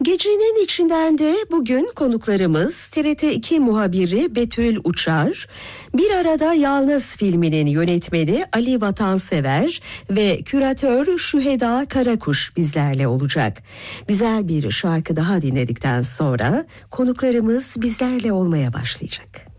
Gecenin içinden de bugün konuklarımız TRT2 muhabiri Betül Uçar, Bir Arada Yalnız filminin yönetmeni Ali Vatansever ve küratör Şüheda Karakuş bizlerle olacak. Güzel bir şarkı daha dinledikten sonra konuklarımız bizlerle olmaya başlayacak.